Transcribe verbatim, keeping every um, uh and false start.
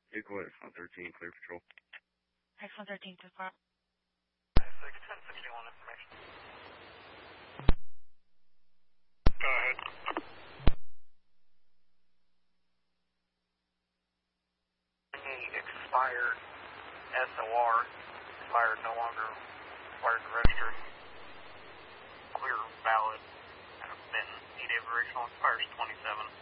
Vehicle X one thirteen, clear patrol. X one thirteen, two far. six ten sixty-one information. Go ahead. Any expired S O R, expired, no longer required to register. Clear, valid, and then need a original expires twenty-seven.